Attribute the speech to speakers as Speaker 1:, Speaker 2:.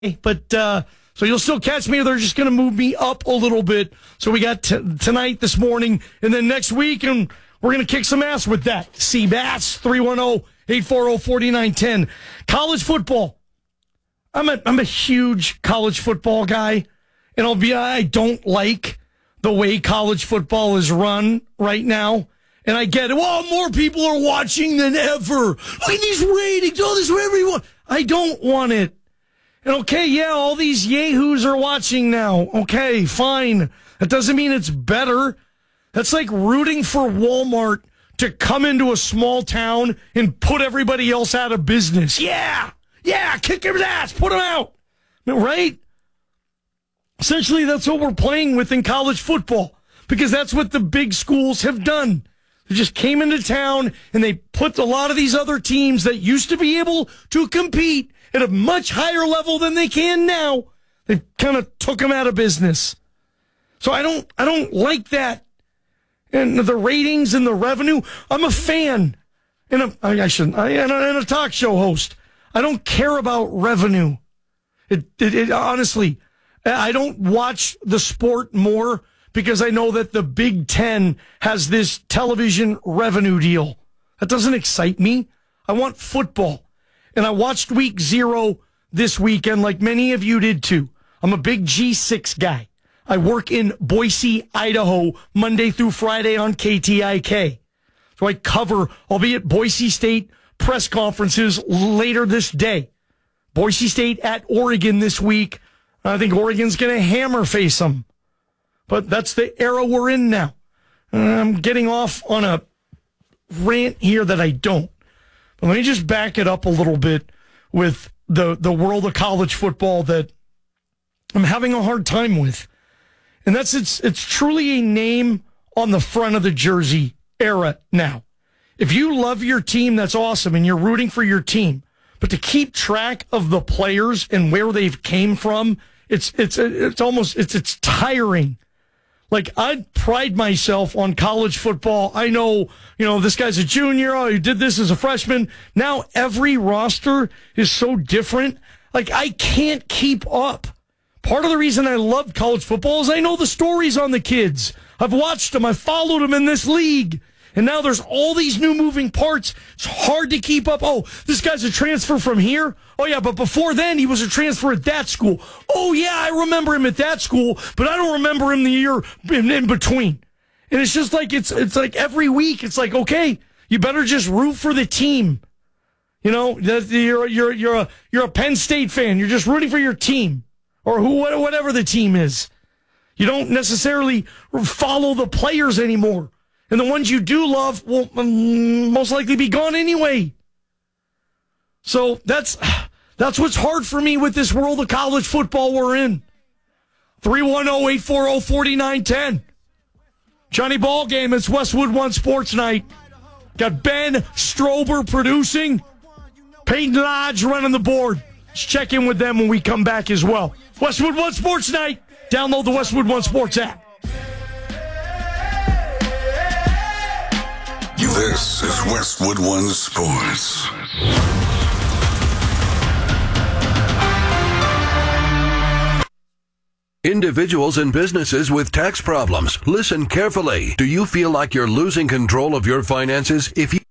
Speaker 1: But so you'll still catch me, or they're just going to move me up a little bit. So we got tonight, this morning, and then next week, and we're going to kick some ass with that. Seabass, 310-840-4910. College football. I'm a huge college football guy, and I don't like the way college football is run right now. And I get it. Well, more people are watching than ever. Look at these ratings. All this for everyone. I don't want it. And okay, yeah, all these yahoos are watching now. Okay, fine. That doesn't mean it's better. That's like rooting for Walmart to come into a small town and put everybody else out of business. Yeah, kick his ass, put him out. Right? Essentially, that's what we're playing with in college football, because that's what the big schools have done. They just came into town and they put a lot of these other teams that used to be able to compete at a much higher level than they can now. They kind of took them out of business. So I don't like that. And the ratings and the revenue. I'm a fan. And a talk show host. I don't care about revenue. It honestly, I don't watch the sport more because I know that the Big Ten has this television revenue deal. That doesn't excite me. I want football. And I watched week 0 this weekend like many of you did too. I'm a big G6 guy. I work in Boise, Idaho, Monday through Friday on KTIK. So I cover, albeit Boise State press conferences later this day. Boise State at Oregon this week. I think Oregon's going to hammer face them. But that's the era we're in now. I'm getting off on a rant here that I don't. But let me just back it up a little bit with the world of college football that I'm having a hard time with. And that's it's truly a name on the front of the jersey era now. If you love your team, that's awesome, and you're rooting for your team. But to keep track of the players and where they've came from, it's tiring. Like, I pride myself on college football. I know, this guy's a junior. Oh, he did this as a freshman. Now every roster is so different. Like, I can't keep up. Part of the reason I love college football is I know the stories on the kids. I've watched them. I've followed them in this league. And now there's all these new moving parts. It's hard to keep up. Oh, this guy's a transfer from here. Oh, yeah, but before then, he was a transfer at that school. Oh, yeah, I remember him at that school, but I don't remember him the year in between. And it's just like, it's like every week, it's like, okay, you better just root for the team. You're a Penn State fan. You're just rooting for your team or whatever the team is. You don't necessarily follow the players anymore. And the ones you do love will most likely be gone anyway. So that's what's hard for me with this world of college football we're in. 310-840-4910. Johnny Ballgame, it's Westwood One Sports Night. Got Ben Strober producing. Peyton Lodge running the board. Let's check in with them when we come back as well. Westwood One Sports Night. Download the Westwood One Sports app.
Speaker 2: This is Westwood One Sports.
Speaker 3: Individuals and businesses with tax problems, listen carefully. Do you feel like you're losing control of your finances? If you